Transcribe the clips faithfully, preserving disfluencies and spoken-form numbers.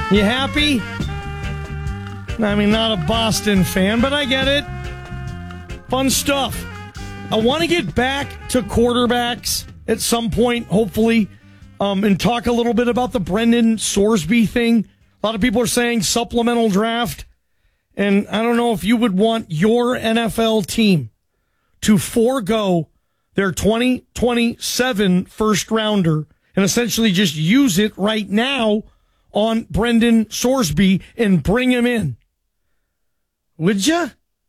You happy? I mean, not a Boston fan, but I get it. Fun stuff. I want to get back to quarterbacks at some point, hopefully, um, and talk a little bit about the Brendan Sorsby thing. A lot of people are saying supplemental draft, and I don't know if you would want your N F L team to forego their twenty twenty-seven first rounder and essentially just use it right now on Brendan Sorsby and bring him in. Would you?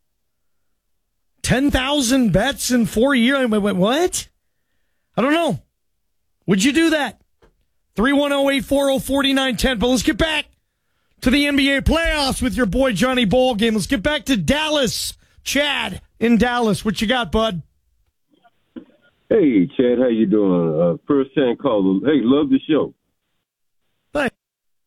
ten thousand bets in four years? Wait, wait, what? I don't know. Would you do that? three one zero, eight four zero, four nine one zero. But let's get back to the N B A playoffs with your boy Johnny Ballgame. Let's get back to Dallas. Chad in Dallas. What you got, bud? Hey, Chad. How you doing? Uh, first time caller. Hey, love the show. Thanks.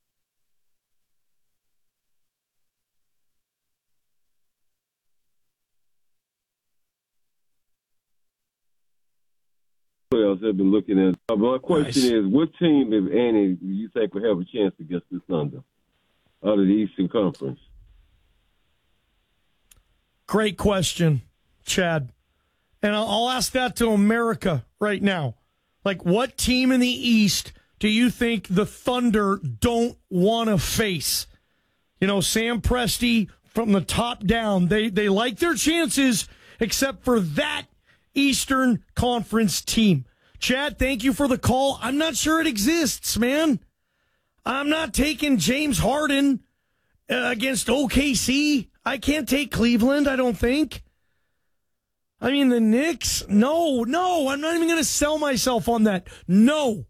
Playoffs I've been looking at. Uh, my question Nice. is, what team, if any, do you think will have a chance against the Thunder out of the Eastern Conference? Great question, Chad. And I'll, I'll ask that to America right now. Like, what team in the East do you think the Thunder don't want to face? You know, Sam Presti from the top down, they, they like their chances except for that Eastern Conference team. Chad, thank you for the call. I'm not sure it exists, man. I'm not taking James Harden uh, against O K C. I can't take Cleveland, I don't think. I mean, the Knicks? No, no, I'm not even going to sell myself on that. No.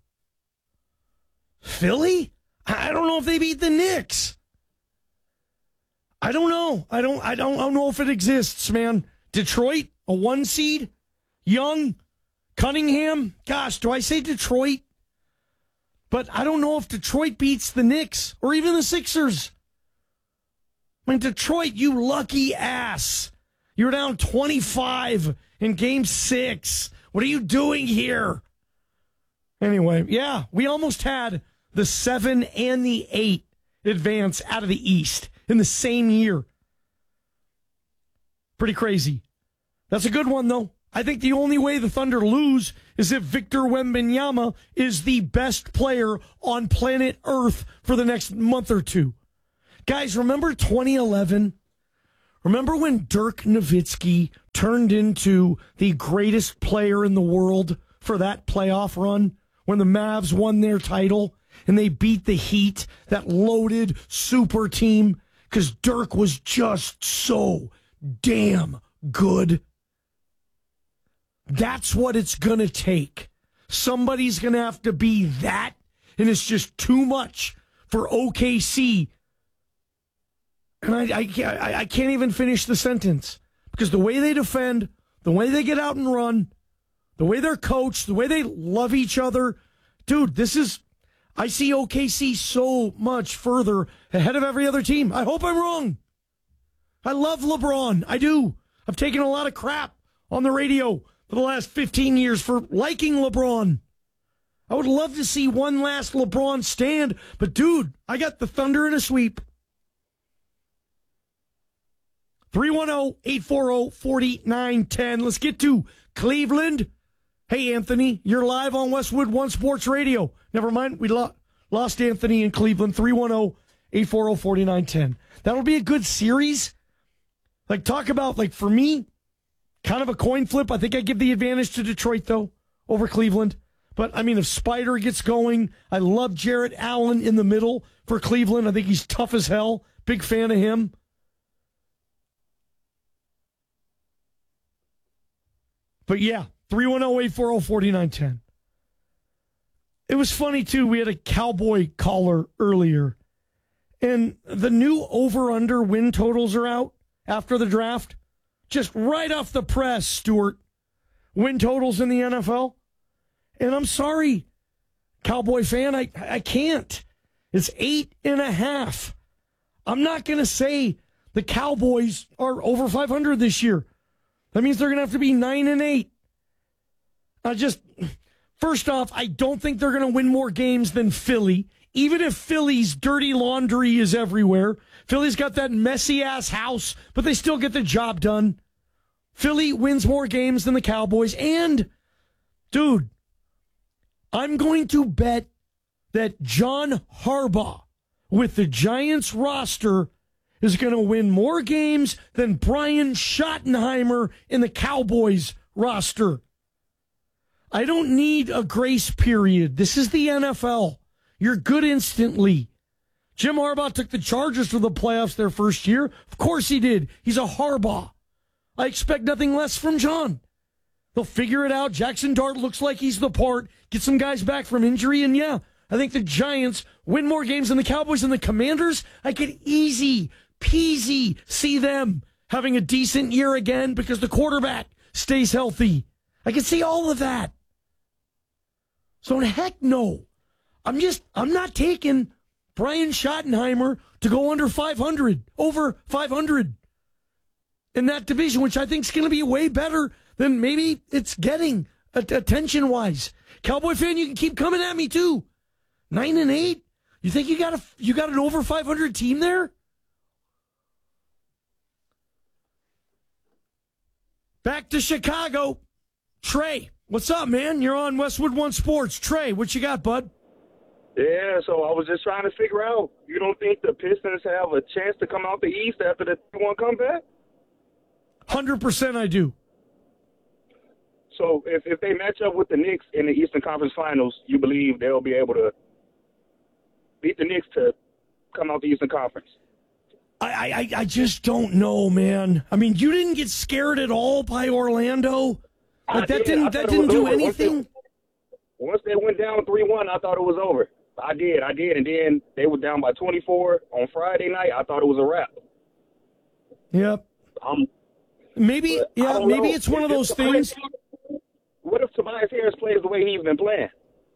Philly? I don't know if they beat the Knicks. I don't know. I don't I don't I don't know if it exists, man. Detroit, a one seed? Young, Cunningham. Gosh, do I say Detroit? But I don't know if Detroit beats the Knicks or even the Sixers. I mean, Detroit, you lucky ass. You're down twenty-five in game six. What are you doing here? Anyway, yeah, we almost had the seven and the eight advance out of the East in the same year. Pretty crazy. That's a good one, though. I think the only way the Thunder lose is if Victor Wembanyama is the best player on planet Earth for the next month or two. Guys, remember twenty eleven? Remember when Dirk Nowitzki turned into the greatest player in the world for that playoff run? When the Mavs won their title and they beat the Heat, that loaded super team, because Dirk was just so damn good. That's what it's going to take. Somebody's going to have to be that, and it's just too much for O K C. And I, I, can't, I, I can't even finish the sentence, because the way they defend, the way they get out and run, the way they're coached, the way they love each other, dude, this is, I see O K C so much further ahead of every other team. I hope I'm wrong. I love LeBron. I do. I've taken a lot of crap on the radio for the last fifteen years for liking LeBron. I would love to see one last LeBron stand, but dude, I got the Thunder in a sweep. three one zero, eight four zero, four nine one zero. Let's get to Cleveland. Hey, Anthony, you're live on Westwood One Sports Radio. Never mind, we lo- lost Anthony in Cleveland. three one zero, eight four zero, four nine one zero. That'll be a good series. Like, talk about, like, for me, kind of a coin flip. I think I give the advantage to Detroit, though, over Cleveland. But, I mean, if Spider gets going, I love Jarrett Allen in the middle for Cleveland. I think he's tough as hell. Big fan of him. But, yeah, three one zero, eight four zero, four nine one zero. It was funny, too. We had a Cowboy caller earlier. And the new over-under win totals are out after the draft. Just right off the press, Stuart. Win totals in the N F L. And I'm sorry, Cowboy fan, I, I can't. It's eight and a half. I'm not going to say the Cowboys are over five hundred this year. That means they're going to have to be nine and eight. I just, first off, I don't think they're going to win more games than Philly, even if Philly's dirty laundry is everywhere, Philly's got that messy-ass house, but they still get the job done. Philly wins more games than the Cowboys. And, dude, I'm going to bet that John Harbaugh with the Giants roster is going to win more games than Brian Schottenheimer in the Cowboys roster. I don't need a grace period. This is the N F L. You're good instantly. Jim Harbaugh took the Chargers to the playoffs their first year. Of course he did. He's a Harbaugh. I expect nothing less from John. They'll figure it out. Jackson Dart looks like he's the part. Get some guys back from injury, and yeah, I think the Giants win more games than the Cowboys and the Commanders. I could easy peasy see them having a decent year again because the quarterback stays healthy. I can see all of that. So heck no. I'm just, I'm not taking Brian Schottenheimer to go under five hundred, over five hundred in that division, which I think is going to be way better than maybe it's getting attention-wise. Cowboy fan, you can keep coming at me too. Nine and eight? You think you got a, you got an over five hundred team there? Back to Chicago. Trey, what's up, man? You're on Westwood One Sports. Trey, what you got, bud? Yeah, so I was just trying to figure out, you don't think the Pistons have a chance to come out the East after the three one comeback? one hundred percent I do. So if, if they match up with the Knicks in the Eastern Conference Finals, you believe they'll be able to beat the Knicks to come out the Eastern Conference? I, I, I just don't know, man. I mean, you didn't get scared at all by Orlando? Like, I that did. didn't that didn't do over. anything? Once they, once they went down three one, I thought it was over. I did, I did. And then they were down by twenty-four on Friday night. I thought it was a wrap. Yep. Um, maybe, yeah, maybe know. it's one if, of those things. What if Tobias Harris plays the way he's been playing?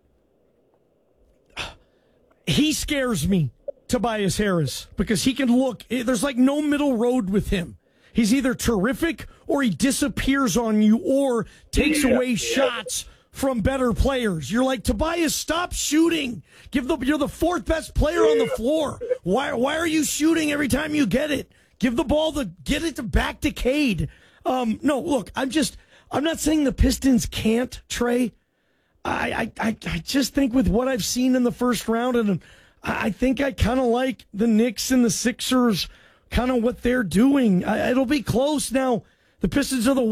He scares me, Tobias Harris, because he can look, there's like no middle road with him. He's either terrific or he disappears on you or takes yeah, away yeah. shots from better players. You're like, Tobias, stop shooting. Give the you're the fourth best player on the floor. Why why are you shooting every time you get it? Give the ball the get it to back to Cade. Um, no, look, I'm just I'm not saying the Pistons can't, Trey. I I I, I just think with what I've seen in the first round, and I think I kind of like the Knicks and the Sixers, kind of what they're doing. I, it'll be close now. The Pistons are the